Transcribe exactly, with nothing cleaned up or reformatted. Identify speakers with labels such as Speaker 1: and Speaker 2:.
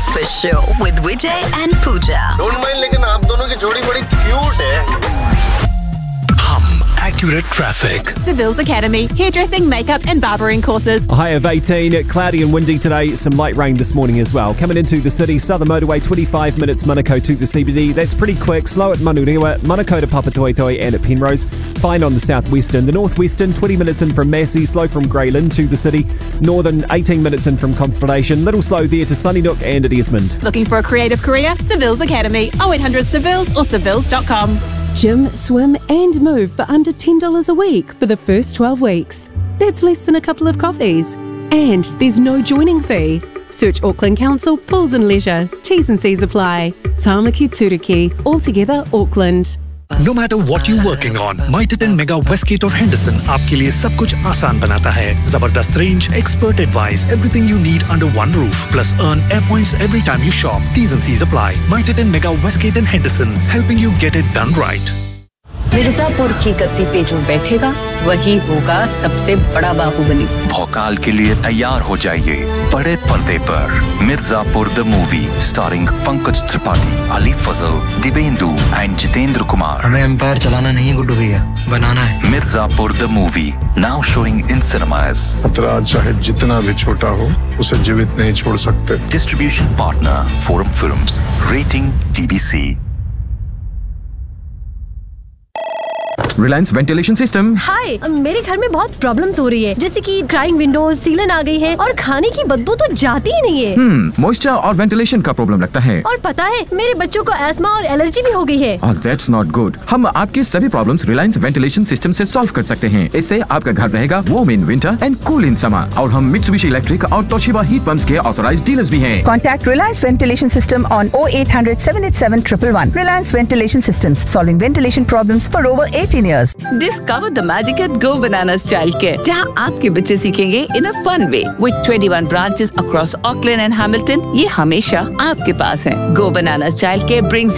Speaker 1: Breakfast Show with Vijay and Pooja.
Speaker 2: Don't mind, लेकिन आप दोनों की जोड़ी बड़ी cute है.
Speaker 3: Accurate traffic.
Speaker 4: Seville's Academy, hairdressing, makeup and barbering courses.
Speaker 5: A high of eighteen, cloudy and windy today, some light rain this morning as well. Coming into the city, Southern Motorway, twenty-five minutes Manukau to the C B D. That's pretty quick. Slow at Manurewa, Manukau to Papatoetoe and at Penrose. Fine on the southwestern. The northwestern, twenty minutes in from Massey, slow from Greyland to the city. Northern, eighteen minutes in from Constellation. Little slow there to Sunnyside and at Esmond.
Speaker 4: Looking for a creative career? Seville's Academy, oh eight hundred Sevilles or sevilles dot com.
Speaker 6: Gym, swim and move for under ten dollars a week for the first twelve weeks. That's less than a couple of coffees. And there's no joining fee. Search Auckland Council Pools and Leisure. T's and C's apply. Tāmaki Turiki. Altogether Auckland.
Speaker 3: No matter what you're working on, Mitre Mega Westgate और Henderson आपके लिए सब कुछ आसान बनाता है. जबरदस्त range, expert advice, everything you need under one roof. Plus earn air points every time you shop. T's and C's apply. Mitre Mega Westgate and Henderson, helping you get it done right.
Speaker 7: Mirzapur की गद्दी पे जो बैठेगा वही होगा सबसे बड़ा बाहुबली.
Speaker 8: भौकाल के लिए तैयार हो जाइए बड़े पर्दे पर. Mirzapur the movie starring Pankaj Tripathi, Ali Fazal, Divyendu and Jitendra Kumar.
Speaker 9: हमें एम्पायर चलाना नहीं है गुड्डू भैया, बनाना है.
Speaker 8: Mirzapur the movie now showing in cinemas.
Speaker 2: खतरा चाहे जितना भी छोटा हो उसे जीवित नहीं छोड़ सकते.
Speaker 8: Distribution partner forum films. Rating T B C.
Speaker 10: Reliance ventilation system.
Speaker 11: हाय, मेरे घर में बहुत प्रॉब्लम्स हो रही है, जैसे कि क्राइंग विंडोज, सीलन आ गई है और खाने की बदबू तो जाती ही नहीं है.
Speaker 10: हम्म, मॉइस्चर और वेंटिलेशन का प्रॉब्लम लगता है.
Speaker 11: और पता है मेरे बच्चों को एस्मा और एलर्जी भी हो गई है.
Speaker 10: और दैट्स नॉट गुड. हम आपके सभी प्रॉब्लम्स रिलायंस वेंटिलेशन सिस्टम से सॉल्व कर सकते हैं. इससे आपका घर रहेगा warm in winter and cool in summer. और हम मित्सुबिशी इलेक्ट्रिक और तोशिबा हीट पंप्स के ऑथराइज्ड डीलर्स भी हैं.
Speaker 12: Contact Reliance ventilation system on oh eight hundred seven eight seven one one one. Reliance Ventilation Systems, solving ventilation problems for over eighteen years.
Speaker 7: Discover the magic at Go Bananas Childcare, जहाँ आपके बच्चे सीखेंगे in a fun way. With twenty-one branches across Auckland and Hamilton, ये हमेशा आपके पास है. Go Bananas Childcare brings